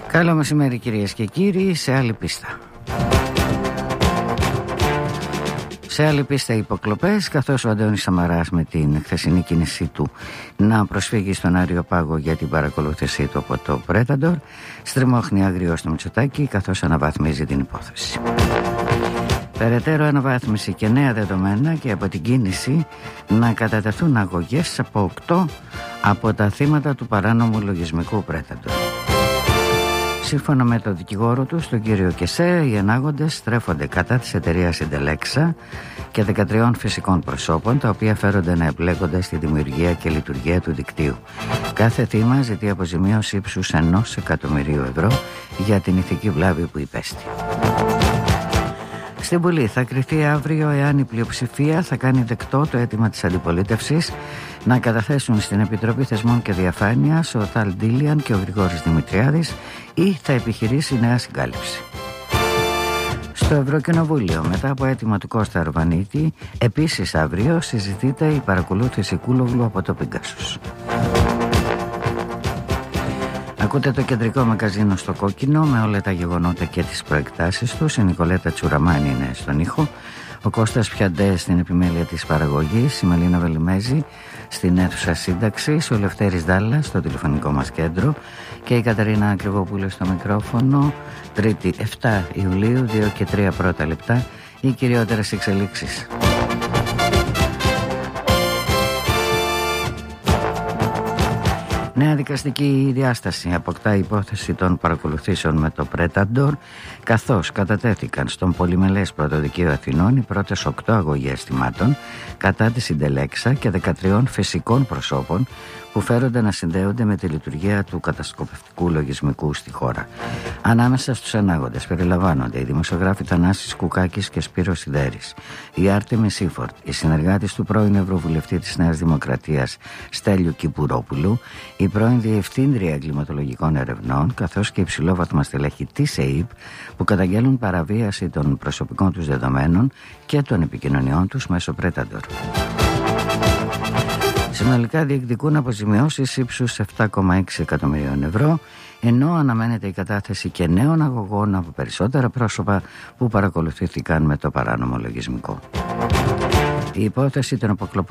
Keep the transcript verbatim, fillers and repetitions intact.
Καλό μεσημέρι κυρίες και κύριοι, σε άλλη πίστα. Σε άλλη πίστα υποκλοπές, καθώς ο Αντώνης Σαμαράς με την χθεσινή κίνησή του να προσφύγει στον Άριο Πάγο για την παρακολούθησή του από το Πρέταντορ, στριμώχνει άγριο στο Μητσοτάκη καθώς αναβαθμίζει την υπόθεση. Περαιτέρω αναβάθμιση και νέα δεδομένα και από την κίνηση να κατατεθούν αγωγές από οκτώ από τα θύματα του παράνομου λογισμικού Πρέταντορ. Σύμφωνα με τον δικηγόρο του, τον κύριο Κεσέ, οι ενάγοντες στρέφονται κατά της εταιρείας Συντελέξα και δεκατρία φυσικών προσώπων, τα οποία φέρονται να εμπλέκονται στη δημιουργία και λειτουργία του δικτύου. Κάθε θύμα ζητεί αποζημίωση ύψους ενός εκατομμυρίου ευρώ για την ηθική βλάβη που υπέστη. Στην Βουλή θα κριθεί αύριο εάν η πλειοψηφία θα κάνει δεκτό το αίτημα της αντιπολίτευσης να καταθέσουν στην Επιτροπή Θεσμών και Διαφάνειας ο Θαλ Ντίλιαν και ο Γρηγόρης Δημητριάδης ή θα επιχειρήσει νέα συγκάλυψη. Στο Ευρωκοινοβούλιο, μετά από αίτημα του Κώστα Αρβανίτη, επίσης αύριο συζητείται η παρακολούθηση Κούλογλου από το Πεγκάσους. Ακούτε το κεντρικό μαγκαζίνο στο Κόκκινο με όλα τα γεγονότα και τις προεκτάσεις τους. Η Νικολέτα Τσουραμάνη είναι στον ήχο, ο Κώστας Πιαντέ στην επιμέλεια της παραγωγής, η Μαλίνα Βελιμέζη στην αίθουσα σύνταξης, ο Λευτέρης Δάλλας στο τηλεφωνικό μας κέντρο και η Καταρίνα Ακριβοπούλου στο μικρόφωνο. Τρίτη εφτά Ιουλίου, δύο και τρία πρώτα λεπτά, οι κυριότερες εξελίξεις. Νέα δικαστική διάσταση αποκτά η υπόθεση των παρακολουθήσεων με το Πρέταντορ, καθώς κατατέθηκαν στον Πολυμελές Πρωτοδικείο Αθηνών οι πρώτες οκτώ αγωγές θυμάτων κατά τη Συντελέξα και δεκατρία φυσικών προσώπων που φέρονται να συνδέονται με τη λειτουργία του κατασκοπευτικού λογισμικού στη χώρα. Ανάμεσα στους ανάγοντες περιλαμβάνονται οι δημοσιογράφοι Θανάσης Κουκάκης και Σπύρος Σιδέρης, η Άρτεμι Σίφορτ, η συνεργάτης του πρώην Ευρωβουλευτή της Νέας Δημοκρατίας Στέλιου Κυπουρόπουλου, η πρώην Διευθύντρια Εγκληματολογικών Ερευνών, καθώς και υψηλόβαθμα στελέχη της ΕΕΠ που καταγγέλνουν παραβίαση των προσωπικών τους δεδομένων και των επικοινωνιών τους μέσω Πρέταντορ. Συνολικά διεκδικούν αποζημιώσεις ύψους επτά κόμμα έξι εκατομμυρίων ευρώ, ενώ αναμένεται η κατάθεση και νέων αγωγών από περισσότερα πρόσωπα που παρακολουθήθηκαν με το παράνομο λογισμικό. Η υπόθεση των αποκλοπών